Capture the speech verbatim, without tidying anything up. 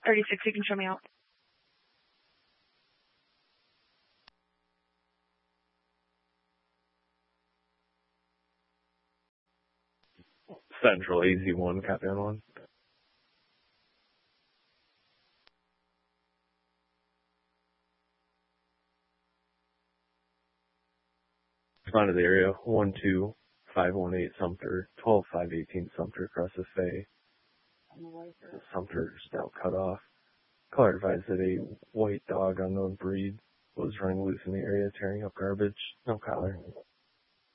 thirty-six, you can show me out. Central, A Z one, copy on one. Respond to the area, one two five one eight Sumter, twelve five eighteen Sumter across the Fay. Sumter is now cut off. Caller advised that a white dog, unknown breed, was running loose in the area, tearing up garbage. No collar.